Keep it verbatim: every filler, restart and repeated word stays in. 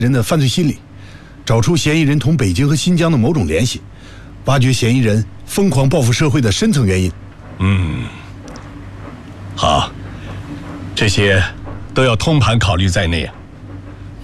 人的犯罪心理，找出嫌疑人同北京和新疆的某种联系，挖掘嫌疑人疯狂报复社会的深层原因。 嗯，好，这些都要通盘考虑在内啊。